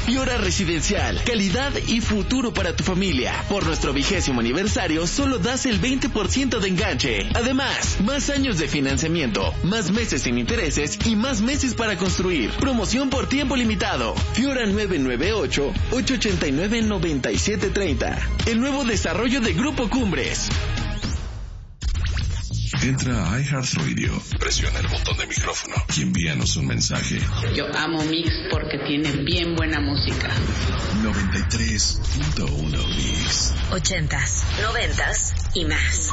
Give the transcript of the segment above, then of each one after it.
Fiora Residencial, calidad y futuro para tu familia. Por nuestro 20º aniversario, solo das el 20% de enganche. Además, más años de financiamiento, más meses sin intereses y más meses para construir. Promoción por tiempo limitado. Fiora 998-889-9730. El nuevo desarrollo de Grupo Cumbres. Entra a iHeartRadio, presiona el botón de micrófono y envíanos un mensaje. Yo amo Mix porque tiene bien buena música. 93.1 Mix. 80s, 90s y más.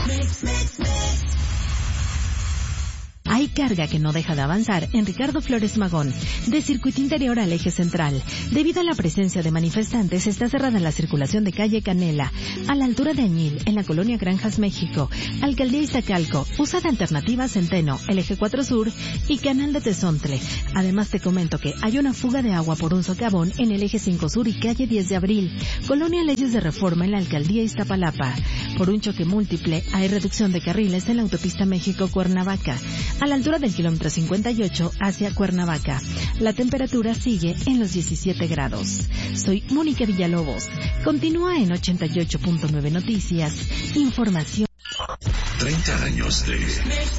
Hay carga que no deja de avanzar en Ricardo Flores Magón, de Circuito Interior al Eje Central. Debido a la presencia de manifestantes, está cerrada la circulación de calle Canela, a la altura de Añil, en la colonia Granjas, México, Alcaldía Iztacalco, usa de alternativa Centeno, el Eje 4 Sur y Canal de Tezontle. Además te comento que hay una fuga de agua por un socavón en el Eje 5 Sur y calle 10 de Abril, colonia Leyes de Reforma en la Alcaldía Iztapalapa. Por un choque múltiple, hay reducción de carriles en la autopista México-Cuernavaca, a la altura del kilómetro 58 hacia Cuernavaca. La temperatura sigue en los 17 grados. Soy Mónica Villalobos. Continúa en 88.9 Noticias. Información. 30 años de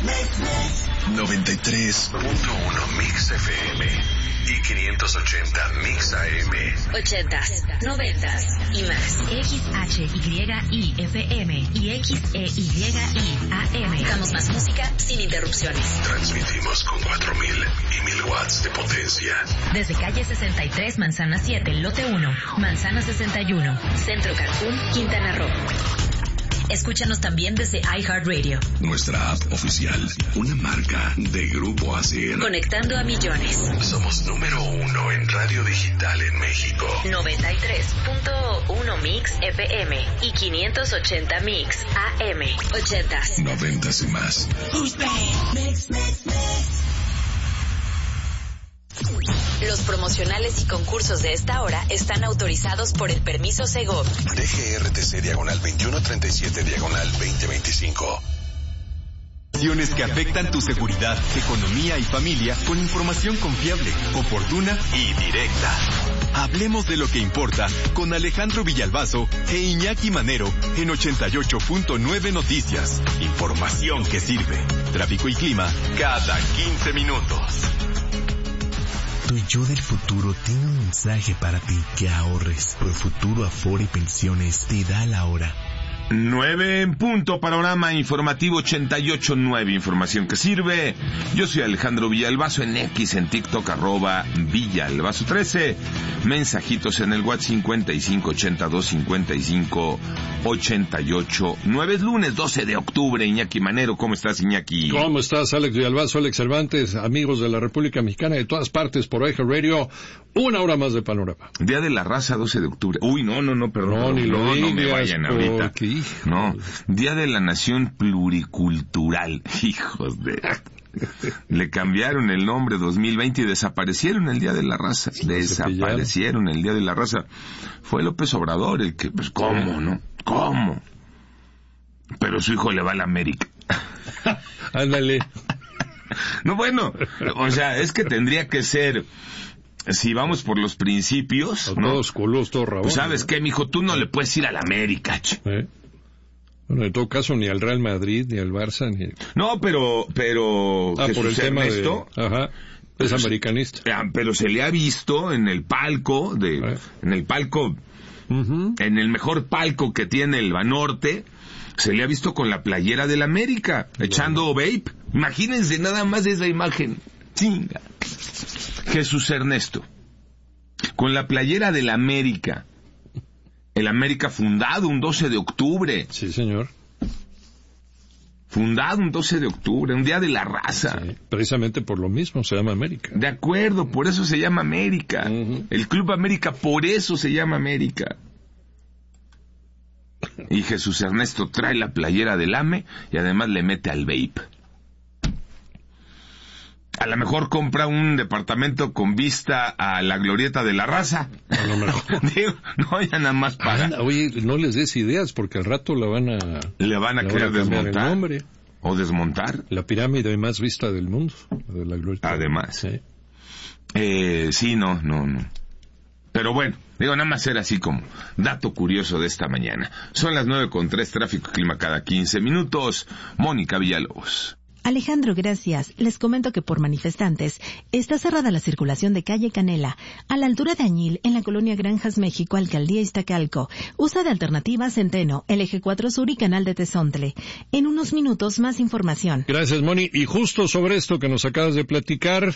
93.1 Mix FM y 580 Mix AM. 80s, 90s y más. XHYIFM y XEYI AM. Damos más música sin interrupciones. Transmitimos con 4,000 y 1,000 watts de potencia. Desde calle 63, Manzana 7, lote 1, Manzana 61, Centro Cancún, Quintana Roo. Escúchanos también desde iHeartRadio. Nuestra app oficial, una marca de Grupo ASIR. Conectando a millones. Somos número 1 en radio digital en México. 93.1 Mix FM y 580 Mix AM. 80s. 90s y más. Los promocionales y concursos de esta hora están autorizados por el permiso Segov. DGRTC/2137/2025. Que afectan tu seguridad, economía y familia con información confiable, oportuna y directa. Hablemos de lo que importa con Alejandro Villalbazo e Iñaki Manero en 88.9 Noticias. Información que sirve. Tráfico y clima cada 15 minutos. Tu yo del futuro tiene un mensaje para ti: que ahorres. Profuturo Afore y Pensiones te da la hora. 9 en punto, panorama informativo 88.9, información que sirve. Yo soy Alejandro Villalbazo, en X, en TikTok, @Villalbazo13. Mensajitos en el WhatsApp 55825588.9. Es lunes 12 de octubre, Iñaki Manero. ¿Cómo estás, Iñaki? ¿Cómo estás, Alex Villalbazo, Alex Cervantes, amigos de la República Mexicana, de todas partes por iHeartRadio? Una hora más de panorama. Día de la Raza, 12 de octubre. Uy, no, perdón. No, ni lo digas, no me vayan ahorita. Porque... No, Día de la Nación Pluricultural. Hijos de... Le cambiaron el nombre 2020 y desaparecieron el Día de la Raza. Desaparecieron el Día de la Raza. Fue López Obrador el que, pues, ¿cómo, no? ¿Cómo? Pero su hijo le va a la América. Ándale. No, bueno, o sea, es que tendría que ser... Si vamos por los principios, ¿no? Todos culos, todos rabones. Pues, ¿sabes qué, mijo? Tú no le puedes ir a la América, Bueno, en todo caso, ni al Real Madrid, ni al Barça, ni... No, pero por el tema Ernesto, Ajá, es americanista. Pero se le ha visto en el palco, en el palco, en el mejor palco que tiene el Banorte, se le ha visto con la playera del América, echando vape. Imagínense nada más esa imagen. Chinga. Jesús Ernesto, con la playera del América. El América fundado un 12 de octubre. Sí, señor. Fundado un 12 de octubre, un Día de la Raza. Sí, precisamente por lo mismo se llama América. De acuerdo, por eso se llama América. El Club América, por eso se llama América. Y Jesús Ernesto trae la playera del AME y además le mete al vape. A lo mejor compra un departamento con vista a la glorieta de la Raza. A lo mejor. Digo, no, ya nada más para... Oye, no les des ideas porque al rato le van a querer desmontar. El nombre. O desmontar. La pirámide más vista del mundo, de la glorieta. Además. Sí. Sí, no. Pero bueno, digo, nada más era así como dato curioso de esta mañana. Son las 9:03, tráfico y clima cada 15 minutos. Mónica Villalobos. Alejandro, gracias. Les comento que por manifestantes está cerrada la circulación de calle Canela, a la altura de Añil, en la colonia Granjas, México, Alcaldía Iztacalco. Usa de alternativa Centeno, el Eje 4 Sur y Canal de Tezontle. En unos minutos, más información. Gracias, Moni. Y justo sobre esto que nos acabas de platicar,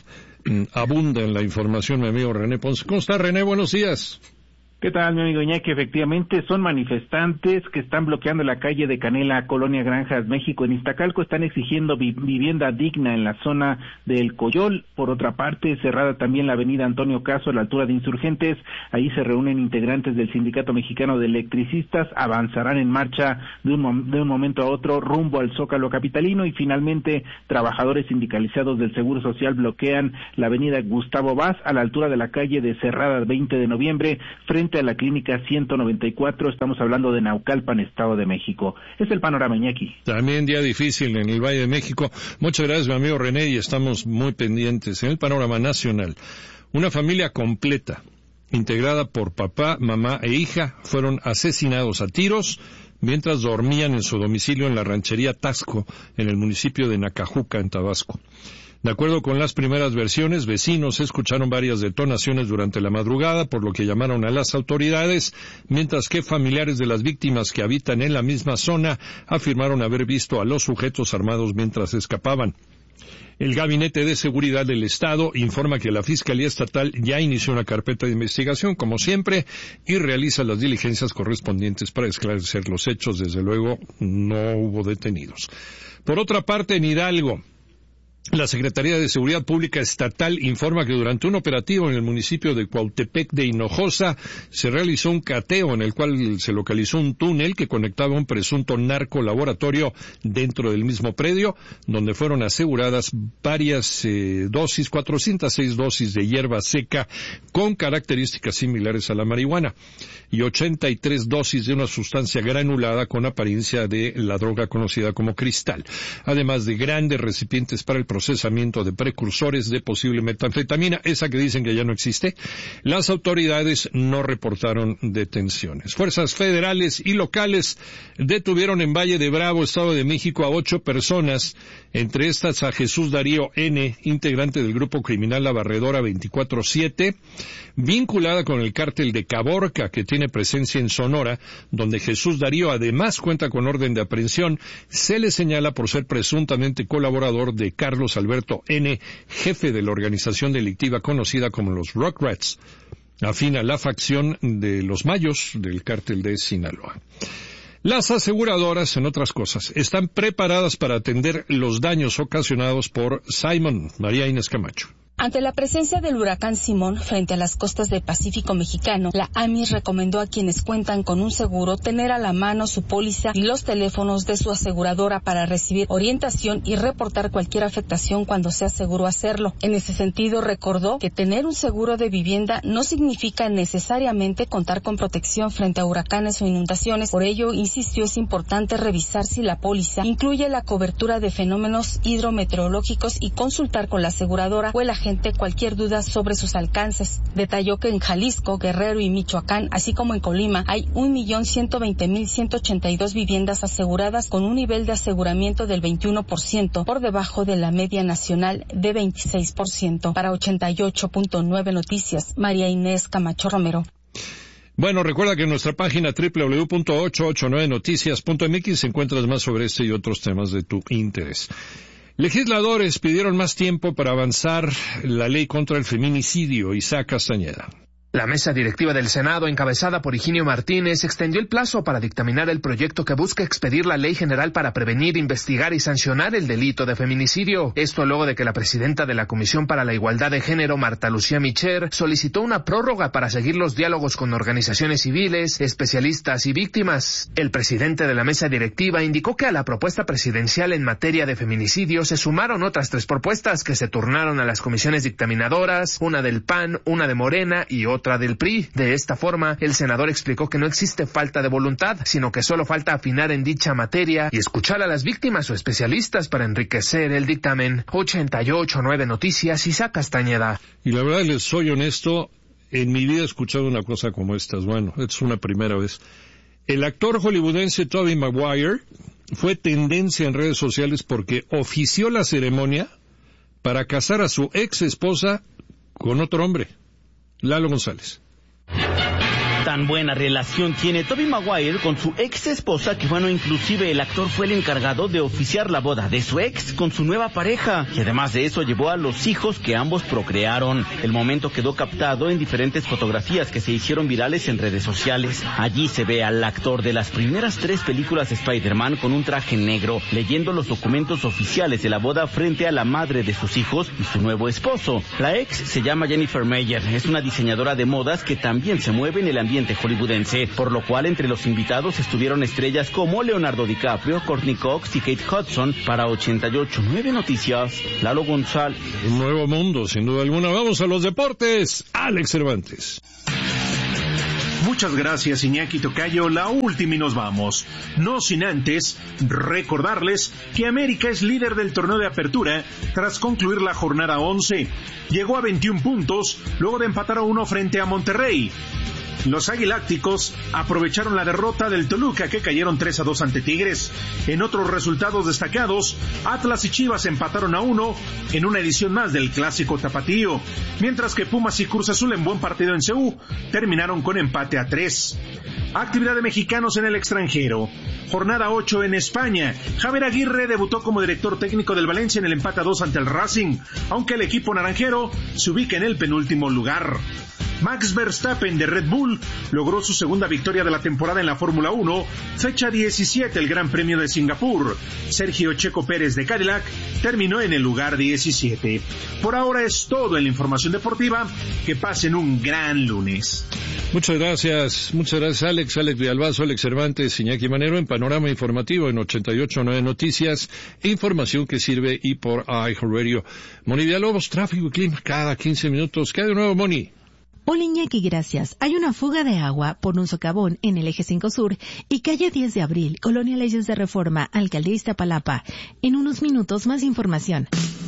abunda en la información mi amigo René Ponce. ¿Cómo está, René? Buenos días. ¿Qué tal, mi amigo Iñaki? Efectivamente, son manifestantes que están bloqueando la calle de Canela, Colonia Granjas, México. En Iztacalco están exigiendo vivienda digna en la zona del Coyol. Por otra parte, cerrada también la avenida Antonio Caso a la altura de Insurgentes. Ahí se reúnen integrantes del Sindicato Mexicano de Electricistas. Avanzarán en marcha de un momento a otro rumbo al Zócalo capitalino. Y finalmente, trabajadores sindicalizados del Seguro Social bloquean la avenida Gustavo Vaz a la altura de la calle de Cerrada 20 de noviembre, frente a la clínica 194, estamos hablando de Naucalpan, Estado de México. Es el panorama, Iñaki. También día difícil en el Valle de México. Muchas gracias, mi amigo René, y estamos muy pendientes. En el panorama nacional, una familia completa, integrada por papá, mamá e hija, fueron asesinados a tiros mientras dormían en su domicilio en la ranchería Tasco, en el municipio de Nacajuca, en Tabasco. De acuerdo con las primeras versiones, vecinos escucharon varias detonaciones durante la madrugada, por lo que llamaron a las autoridades, mientras que familiares de las víctimas que habitan en la misma zona afirmaron haber visto a los sujetos armados mientras escapaban. El Gabinete de Seguridad del Estado informa que la Fiscalía Estatal ya inició una carpeta de investigación, como siempre, y realiza las diligencias correspondientes para esclarecer los hechos. Desde luego, no hubo detenidos. Por otra parte, en Hidalgo, la Secretaría de Seguridad Pública Estatal informa que durante un operativo en el municipio de Cuautepec de Hinojosa se realizó un cateo en el cual se localizó un túnel que conectaba un presunto narcolaboratorio dentro del mismo predio, donde fueron aseguradas varias 406 dosis de hierba seca con características similares a la marihuana y 83 dosis de una sustancia granulada con apariencia de la droga conocida como cristal, además de grandes recipientes para el procesamiento de precursores de posible metanfetamina, esa que dicen que ya no existe. Las autoridades no reportaron detenciones. Fuerzas federales y locales detuvieron en Valle de Bravo, Estado de México, a 8 personas, entre estas a Jesús Darío N., integrante del grupo criminal La Barredora 24/7, vinculada con el cártel de Caborca, que tiene presencia en Sonora, donde Jesús Darío además cuenta con orden de aprehensión. Se le señala por ser presuntamente colaborador de Carlos Alberto N., jefe de la organización delictiva conocida como los Rugrats, afín a la facción de los Mayos del cártel de Sinaloa. Las aseguradoras, en otras cosas, están preparadas para atender los daños ocasionados por Simon. María Inés Camacho. Ante la presencia del huracán Simón frente a las costas del Pacífico mexicano, la AMIS recomendó a quienes cuentan con un seguro tener a la mano su póliza y los teléfonos de su aseguradora para recibir orientación y reportar cualquier afectación cuando sea seguro hacerlo. En ese sentido, recordó que tener un seguro de vivienda no significa necesariamente contar con protección frente a huracanes o inundaciones. Por ello, insistió, es importante revisar si la póliza incluye la cobertura de fenómenos hidrometeorológicos y consultar con la aseguradora o el agente cualquier duda sobre sus alcances. Detalló que en Jalisco, Guerrero y Michoacán, así como en Colima, hay 1,120,182 viviendas aseguradas con un nivel de aseguramiento del 21%, por debajo de la media nacional de 26%. Para 88.9 Noticias, María Inés Camacho Romero. Bueno, recuerda que en nuestra página www.889noticias.mx encuentras más sobre este y otros temas de tu interés. Legisladores pidieron más tiempo para avanzar la ley contra el feminicidio. Isaac Castañeda. La mesa directiva del Senado, encabezada por Higinio Martínez, extendió el plazo para dictaminar el proyecto que busca expedir la ley general para prevenir, investigar y sancionar el delito de feminicidio. Esto luego de que la presidenta de la Comisión para la Igualdad de Género, Marta Lucía Micher, solicitó una prórroga para seguir los diálogos con organizaciones civiles, especialistas y víctimas. El presidente de la mesa directiva indicó que a la propuesta presidencial en materia de feminicidio se sumaron otras 3 propuestas que se turnaron a las comisiones dictaminadoras, una del PAN, una de Morena y otra del PRI. De esta forma, el senador explicó que no existe falta de voluntad, sino que solo falta afinar en dicha materia y escuchar a las víctimas o especialistas para enriquecer el dictamen. 88.9 Noticias, Isaac Castañeda. Y la verdad, les soy honesto, en mi vida he escuchado una cosa como estas. Bueno, es una primera vez. El actor hollywoodense Tobey Maguire fue tendencia en redes sociales porque ofició la ceremonia para casar a su ex esposa con otro hombre, Lalo González. Tan buena relación tiene Tobey Maguire con su ex esposa que, bueno, inclusive el actor fue el encargado de oficiar la boda de su ex con su nueva pareja, y además de eso llevó a los hijos que ambos procrearon. El momento quedó captado en diferentes fotografías que se hicieron virales en redes sociales. Allí se ve al actor de las primeras 3 películas de Spider-Man con un traje negro, leyendo los documentos oficiales de la boda frente a la madre de sus hijos y su nuevo esposo. La ex se llama Jennifer Meyer, es una diseñadora de modas que también se mueve en el ambiente hollywoodense, por lo cual entre los invitados estuvieron estrellas como Leonardo DiCaprio, Courtney Cox y Kate Hudson. Para 88.9 Noticias, Lalo González. Un nuevo mundo, sin duda alguna. Vamos a los deportes. Alex Cervantes. Muchas gracias, Iñaki Tocayo. La última y nos vamos. No sin antes recordarles que América es líder del torneo de apertura tras concluir la jornada 11. Llegó a 21 puntos luego de empatar a 1 frente a Monterrey. Los aguilácticos aprovecharon la derrota del Toluca, que cayeron 3-2 ante Tigres. En otros resultados destacados, Atlas y Chivas empataron a 1 en una edición más del clásico tapatío, mientras que Pumas y Cruz Azul, en buen partido en CU, terminaron con empate a 3. Actividad de mexicanos en el extranjero. Jornada 8 en España. Javier Aguirre debutó como director técnico del Valencia en el empate a 2 ante el Racing, aunque el equipo naranjero se ubica en el penúltimo lugar. Max Verstappen de Red Bull logró su segunda victoria de la temporada en la Fórmula 1, fecha 17 el Gran Premio de Singapur. Sergio Checo Pérez de Cadillac terminó en el lugar 17. Por ahora es todo en la información deportiva. Que pasen un gran lunes. Muchas gracias Alex Villalbazo, Alex Cervantes, Iñaki Manero en Panorama Informativo en 88.9 Noticias, información que sirve y por iHeartRadio. Moni Villalobos, tráfico y clima cada 15 minutos. ¿Qué hay de nuevo, Moni? Hola Iñaki, gracias. Hay una fuga de agua por un socavón en el eje 5 Sur y calle 10 de Abril, Colonia Leyes de Reforma, Alcaldía Iztapalapa. En unos minutos más información.